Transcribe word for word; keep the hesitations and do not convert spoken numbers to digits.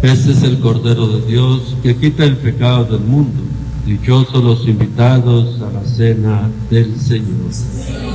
Este es el Cordero de Dios que quita el pecado del mundo. Dichosos los invitados a la cena del Señor.